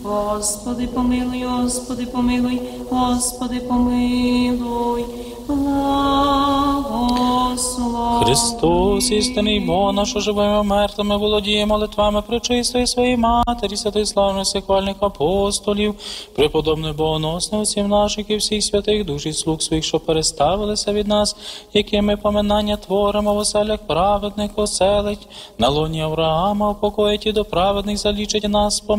Господи, помилуй, Господи, помилуй, Господи, помилуй, благослови. Христос, істинний Бог наш, живими мертвими, володіє молитвами пречистої своєї Матері, святих славних сихвальних апостолів, преподобних богоносних отців наших і всіх святих душ і слуг своїх, що переставилися від нас, якими поминання творимо в оселях праведних оселить, на лоні Авраама упокоїть і до праведних залічить нас,